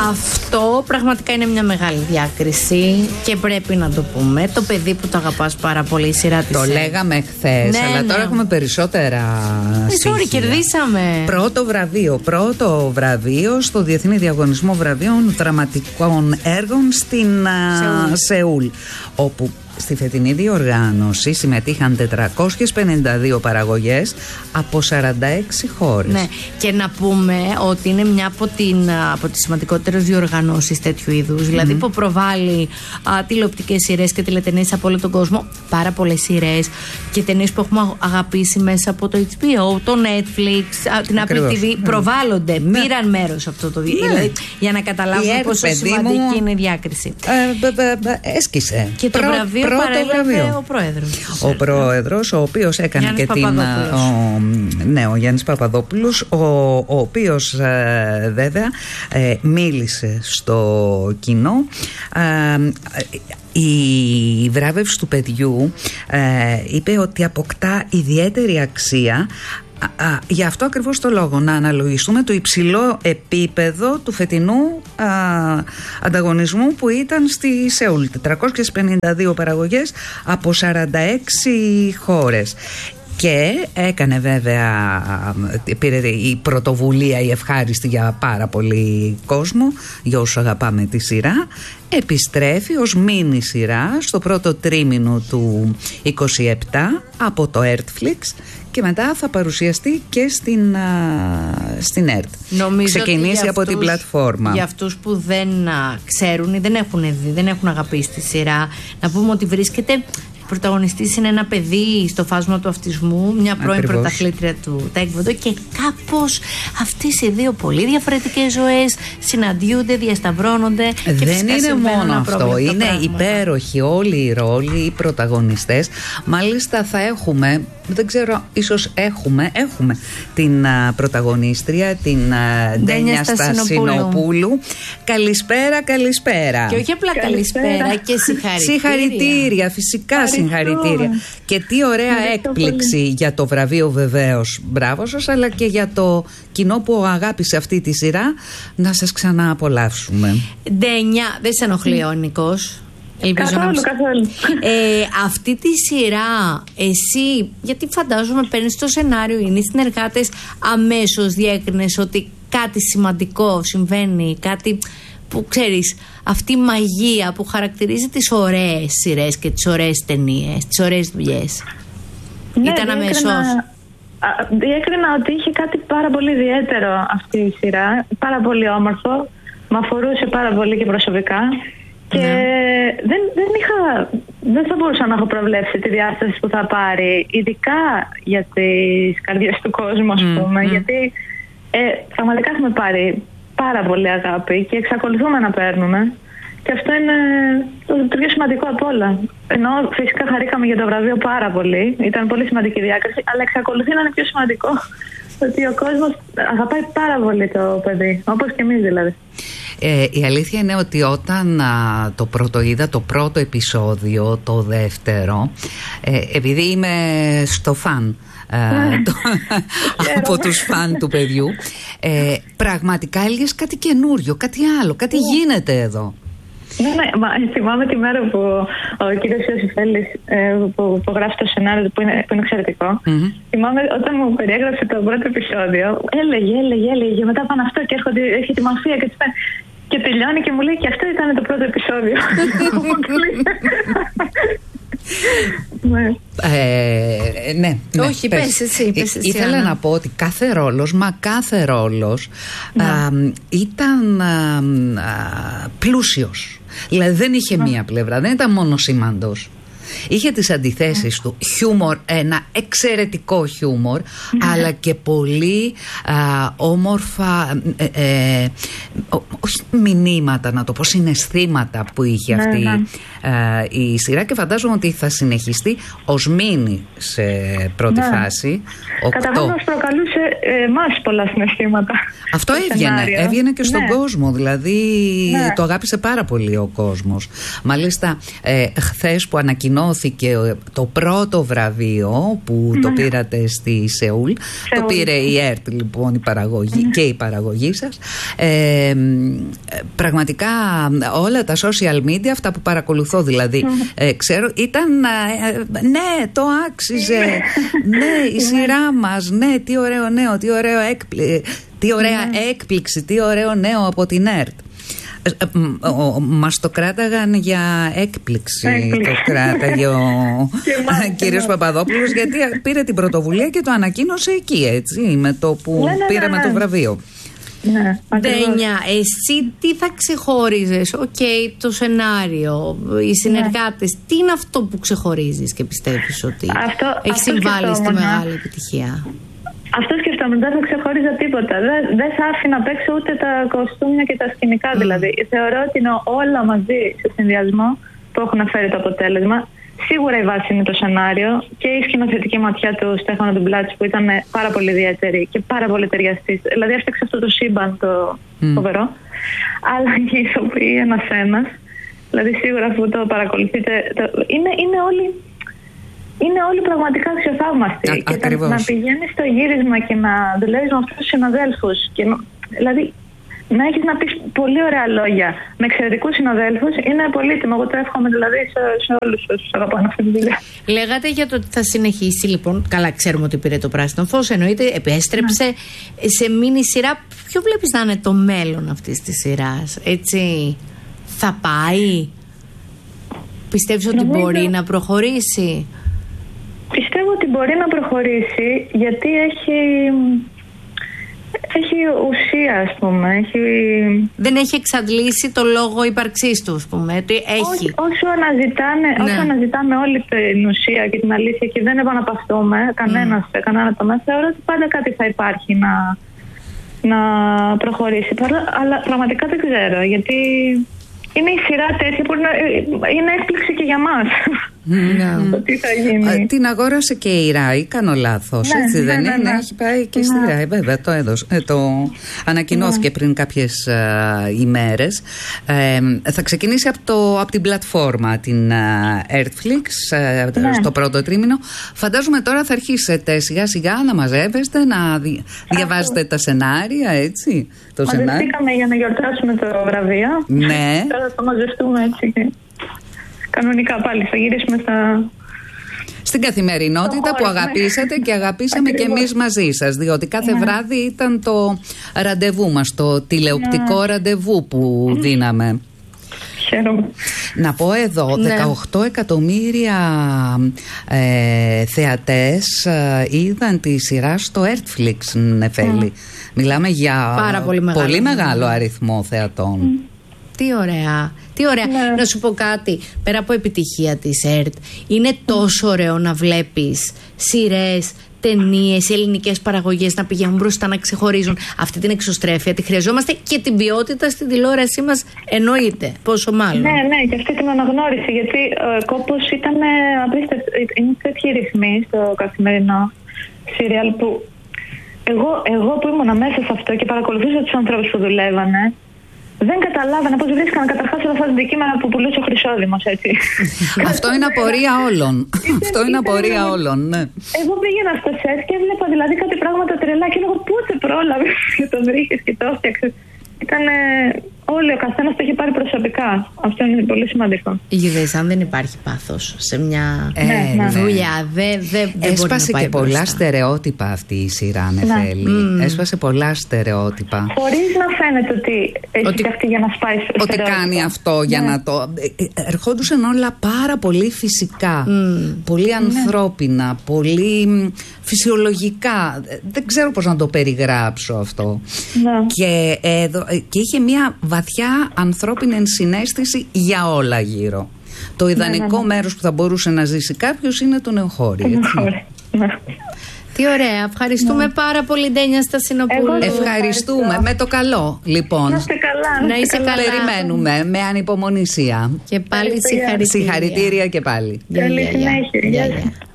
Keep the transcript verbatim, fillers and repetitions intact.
Αυτό πραγματικά είναι μια μεγάλη διάκριση και πρέπει να το πούμε. Το παιδί που το αγαπάς πάρα πολύ, η σειρά της. Το λέγαμε χθες, ναι, αλλά ναι. τώρα έχουμε περισσότερα στοιχεία. Sorry, κερδίσαμε. Πρώτο βραβείο, πρώτο βραβείο στο Διεθνή Διαγωνισμό Βραβείων Δραματικών Έργων στην Σεούλ, Σεούλ όπου στη φετινή διοργάνωση συμμετείχαν τετρακόσιες πενήντα δύο παραγωγές από σαράντα έξι χώρες. Ναι, και να πούμε ότι είναι μια από, την, από τις σημαντικότερες διοργανώσεις τέτοιου είδους. Mm-hmm. Δηλαδή που προβάλλει α, τηλεοπτικές σειρές και τηλετενίες από όλο τον κόσμο. Πάρα πολλές σειρές και ταινίες που έχουμε αγαπήσει μέσα από το έιτς μπι ο, το Netflix, α, την Ακριβώς. Apple τι βι. Mm. Προβάλλονται, ναι. Πήραν μέρος σε αυτό το βίντεο. Ναι. Δηλαδή, για να καταλάβουμε πόσο σημαντική μου... είναι η διάκριση. Ε, μπ, μπ, μπ, έσκησε. Και το Πρω... βραβείο παρέλαβε ο πρόεδρος. Ο πρόεδρος, ο οποίος έκανε Γιάννης και την. Ο, ναι, ο Γιάννης Παπαδόπουλος, ο, ο οποίος ε, βέβαια ε, μίλησε στο κοινό. Ε, η βράβευση του παιδιού ε, είπε ότι αποκτά ιδιαίτερη αξία. Α, α, γι' αυτό ακριβώς το λόγο να αναλογιστούμε το υψηλό επίπεδο του φετινού α, ανταγωνισμού που ήταν στη Σεούλ. τετρακόσιες πενήντα δύο παραγωγές από σαράντα έξι χώρες. Και έκανε βέβαια, πήρε η πρωτοβουλία η ευχάριστη για πάρα πολύ κόσμο, για όσους αγαπάμε τη σειρά. Επιστρέφει ως μίνι σειρά στο πρώτο τρίμηνο του είκοσι επτά από το Netflix και μετά θα παρουσιαστεί και στην, α, στην ΕΡΤ. Νομίζω ξεκινήσει από αυτούς, την πλατφόρμα. Για αυτούς που δεν α, ξέρουν ή δεν έχουν δει, δεν έχουν αγαπήσει τη σειρά, να πούμε ότι βρίσκεται... Πρωταγωνιστής είναι ένα παιδί στο φάσμα του αυτισμού, μια πρώην Ακριβώς. πρωταθλήτρια του Τάικβοντο και κάπως αυτές οι δύο πολύ διαφορετικές ζωές συναντιούνται, διασταυρώνονται. Και δεν είναι μόνο αυτό, είναι υπέροχοι όλοι οι ρόλοι, οι πρωταγωνιστές. Μάλιστα θα έχουμε, δεν ξέρω, ίσως έχουμε, έχουμε την uh, πρωταγωνίστρια, την uh, Ντένια Στασινοπούλου. Καλησπέρα, καλησπέρα. Και όχι απλά καλησπέρα, καλησπέρα και συγχαρητήρια. Συγχαρητήρια, φυσικά συγχαρητήρια. Και τι ωραία έκπληξη πολύ. Για το βραβείο βεβαίως. Μπράβο σας, αλλά και για το κοινό που αγάπησε αυτή τη σειρά. Να σας ξανααπολαύσουμε. Ντένια, δεν σε ενοχλεί ο Νικός? Ελπίζω καθόλου, να... καθόλου. Ε, αυτή τη σειρά εσύ, γιατί φαντάζομαι παίρνεις το σενάριο, είναι οι συνεργάτες, αμέσως διέκρινες ότι κάτι σημαντικό συμβαίνει, κάτι που ξέρεις, αυτή η μαγεία που χαρακτηρίζει τις ωραίες σειρές και τις ωραίες ταινίες, τις ωραίες δουλειές. Ναι, ήταν αμέσως. Διέκρινα ότι είχε κάτι πάρα πολύ ιδιαίτερο αυτή η σειρά, πάρα πολύ όμορφο, με αφορούσε πάρα πολύ και προσωπικά. Και ναι. δεν, δεν, είχα, δεν θα μπορούσα να έχω προβλέψει τη διάσταση που θα πάρει, ειδικά για τις καρδιές του κόσμου, ας mm, πούμε, mm. γιατί ε, πραγματικά έχουμε πάρει πάρα πολύ αγάπη και εξακολουθούμε να παίρνουμε. Και αυτό είναι το, το πιο σημαντικό από όλα. Ενώ φυσικά χαρήκαμε για το βραβείο πάρα πολύ, ήταν πολύ σημαντική διάκριση, αλλά εξακολουθεί να είναι πιο σημαντικό ότι ο κόσμος αγαπάει πάρα πολύ το παιδί, όπως και εμείς δηλαδή. Ε, η αλήθεια είναι ότι όταν α, το πρώτο είδα, το πρώτο επεισόδιο, το δεύτερο, ε, επειδή είμαι στο φαν ε, το, από τους φαν του παιδιού, ε, πραγματικά έλεγες κάτι καινούριο, κάτι άλλο, κάτι γίνεται εδώ. Ναι, ναι, μα θυμάμαι τη μέρα που ο κύριος Ιωσήφελης ε, που, που γράφει το σενάριο που είναι, που είναι εξαιρετικό. Mm-hmm. Θυμάμαι όταν μου περιέγραψε το πρώτο επεισόδιο, έλεγε, έλεγε, έλεγε, μετά πάνε αυτό και έρχονται, έχει τη μαφία και, και τελειώνει και μου λέει και αυτό ήταν το πρώτο επεισόδιο. Ναι. Ε, ναι, ναι, όχι, πες, πες εσύ, πες εσύ, ήθελα Άννα. να πω ότι κάθε ρόλος, μα κάθε ρόλος ναι. α, ήταν α, α, πλούσιος. Δηλαδή δεν είχε ναι. μία πλευρά, δεν ήταν μόνο σήμαντος. Είχε τις αντιθέσεις του, χιούμορ, ένα εξαιρετικό χιούμορ, αλλά και πολύ α, όμορφα ε, ε, όχι μηνύματα, να το πω, συναισθήματα που είχε ναι, αυτή ναι. Α, η σειρά και φαντάζομαι ότι θα συνεχιστεί ως μίνι σε πρώτη ναι. φάση. Κατά βάση μας προκαλούσε εμάς πολλά συναισθήματα. Αυτό έβγαινε, έβγαινε και στον ναι. κόσμο, δηλαδή ναι. το αγάπησε πάρα πολύ ο κόσμος. Μάλιστα ε, χθες που ανακοινώθηκε ανακοινώθηκε το πρώτο βραβείο που mm. το πήρατε στη Σεούλ. Σεούλ. Το πήρε η ΕΡΤ λοιπόν η παραγωγή, mm. και η παραγωγή σας. Ε, πραγματικά όλα τα social media, αυτά που παρακολουθώ δηλαδή, mm. ε, ξέρω, ήταν ε, ναι, το άξιζε, ναι, η σειρά μας, ναι, τι ωραίο νέο, τι ωραίο έκπλη, τι ωραία mm. έκπληξη, τι ωραίο νέο από την ΕΡΤ. Μας το κράταγαν για έκπληξη. Έκπληξη. Το κράταγε ο κύριος Παπαδόπουλος, γιατί πήρε την πρωτοβουλία και το ανακοίνωσε εκεί, έτσι, με το που ναι, ναι, πήραμε ναι, ναι. το βραβείο. Ναι, Ντένια, εσύ τι θα ξεχώριζες? Οκ, okay, το σενάριο, οι συνεργάτες, ναι. τι είναι αυτό που ξεχωρίζεις και πιστεύεις ότι αυτό, έχει αυτό συμβάλει στη μεγάλη επιτυχία? Αυτό σκεφτόμουν, δεν θα ξεχώριζα τίποτα. Δεν, δεν θα άφηνα απ' έξω ούτε τα κοστούμια και τα σκηνικά. Mm. Δηλαδή, θεωρώ ότι είναι όλα μαζί σε συνδυασμό που έχουν φέρει το αποτέλεσμα. Σίγουρα η βάση είναι το σενάριο και η σκηνοθετική ματιά του Στέφανο Ντουμπλάτση, που ήταν πάρα πολύ ιδιαίτερη και πάρα πολύ ταιριαστή. Δηλαδή, έφτιαξε αυτό το σύμπαν το mm. φοβερό. Αλλά και οι ηθοποιοί ένα-ένα. Δηλαδή, σίγουρα αφού το παρακολουθείτε, το, είναι, είναι όλοι. Είναι όλοι πραγματικά αξιοθαύμαστοι. Α, και τα, να πηγαίνεις στο γύρισμα και να δουλεύεις με αυτούς τους συναδέλφους. Και, δηλαδή, να έχεις να πεις πολύ ωραία λόγια με εξαιρετικούς συναδέλφους είναι πολύτιμο. Εγώ το εύχομαι δηλαδή σε, σε όλους όσους αγαπάνε αυτή τη δουλειά. Λέγατε για το ότι θα συνεχίσει λοιπόν. Καλά, ξέρουμε ότι πήρε το πράσινο φως. Εννοείται, επέστρεψε ναι. σε μίνι σειρά. Ποιο βλέπεις να είναι το μέλλον αυτής της σειράς? Έτσι, θα πάει? Πιστεύεις ότι Νομίζω... μπορεί να προχωρήσει? Πιστεύω ότι μπορεί να προχωρήσει γιατί έχει, έχει ουσία, ας πούμε. Έχει... Δεν έχει εξαντλήσει το λόγο ύπαρξής του, ας πούμε. Έχει. Ό, όσο, αναζητάνε, ναι. όσο αναζητάμε όλη την ουσία και την αλήθεια και δεν επαναπαυθούμε κανένας σε mm. κανένα τομέα, θεωρώ ότι πάντα κάτι θα υπάρχει να, να προχωρήσει. Αλλά πραγματικά δεν ξέρω, γιατί είναι η σειρά τέτοια που είναι, είναι έκπληξη και για μας. Ναι. Το τι θα γίνει. Την αγόρασε και η ΡΑΗ, κάνω λάθος, ναι, έτσι ναι, δεν ναι, είναι? Ναι. Έχει πάει και ναι. στη ΡΑΗ, βέβαια, το έδωσε. Ε, το ανακοινώθηκε ναι. πριν κάποιες ε, ημέρες. Ε, θα ξεκινήσει από, το, από την πλατφόρμα, την Netflix, ε, ναι. στο πρώτο τρίμηνο. Φαντάζομαι τώρα θα αρχίσετε σιγά σιγά να μαζεύεστε, να δι, διαβάζετε τα σενάρια, έτσι. Το μαζευτήκαμε για να γιορτάσουμε το βραβείο. Ναι. Τώρα θα μαζευτούμε έτσι και... Κανονικά πάλι θα γυρίσουμε στα... στην καθημερινότητα που αγαπήσατε και αγαπήσαμε και εμείς μαζί σας, διότι κάθε ναι. βράδυ ήταν το ραντεβού μας, το τηλεοπτικό ναι. ραντεβού που δίναμε. Χαίρομαι. Να πω εδώ, ναι. δεκαοκτώ εκατομμύρια ε, θεατές ε, είδαν τη σειρά στο Netflix, Νεφέλη. Mm. Μιλάμε για Πάρα πολύ μεγάλο, πολύ μεγάλο αριθμό θεατών. Mm. Τι ωραία. Τι ωραία. Ναι. Να σου πω κάτι. Πέρα από επιτυχία της ΕΡΤ, είναι τόσο ωραίο να βλέπεις σειρές, ταινίες, ελληνικές παραγωγές να πηγαίνουν μπροστά, να ξεχωρίζουν. Αυτή την εξωστρέφεια τη χρειαζόμαστε και την ποιότητα στην τηλεόρασή μας, εννοείται. Πόσο μάλλον. Ναι, ναι, και αυτή την αναγνώριση. Γιατί ο κόπος ήταν απίστευτο. Είναι τέτοιοι ρυθμοί στο καθημερινό σύριαλ που εγώ, εγώ που ήμουν μέσα σε αυτό και παρακολουθούσα τους ανθρώπους που δουλεύανε, δεν καταλάβαινα πώς βρίσκαν καταρχάς όλα αυτά τα αντικείμενα που πουλούσε ο Χρυσόδημος, έτσι. Αυτό είναι απορία όλων. Αυτό είναι απορία όλων, ναι. Εγώ πήγαινα στο σετ και έβλεπα δηλαδή κάτι πράγματα τρελά και έλεγα πότε πρόλαβες και τον ρίχνεις και το έφτιαξες. Ήταν όλοι, ο καθένας το είχε πάρει προσωπικά. Αυτό είναι πολύ σημαντικό. Είδες, αν δεν υπάρχει πάθος σε μια ε, ναι, δουλειά, δεν δε, δε μπορεί να πάει και πολλά μπροστά. Στερεότυπα αυτή η σειρά, Νεφέλη. Ναι. Mm. Έσπασε πολλά στερεότυπα. Χωρίς να φαίνεται ότι έχει ότι, αυτή για να σπάει στερεότυπα. Ότι κάνει αυτό για ναι. να το... Ερχόντουσαν όλα πάρα πολύ φυσικά, mm. πολύ ανθρώπινα, ναι. πολύ φυσιολογικά. Δεν ξέρω πώς να το περιγράψω αυτό. Ναι. Και, εδώ, και είχε μια βαθιά ανθρώπινη ενσυναίσθηση για όλα γύρω. Το ιδανικό ναι, ναι, ναι. μέρος που θα μπορούσε να ζήσει κάποιος είναι το νεοχώρι. Τι ωραία. Ευχαριστούμε ναι. πάρα πολύ, Ντένια Στασινοπούλου. Ευχαριστούμε. Ευχαριστώ. Με το καλό, λοιπόν. Να είστε καλά. Να είστε καλά. Περιμένουμε με ανυπομονησία. Και πάλι συγχαρητήρια. Συγχαρητήρια και πάλι. Καλή συνέχεια.